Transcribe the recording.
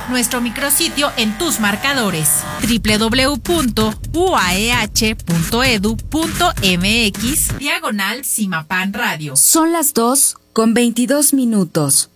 nuestro micrositio en tus marcadores www.uaeh.edu.mx/Cimapan Radio. Son las 2:22.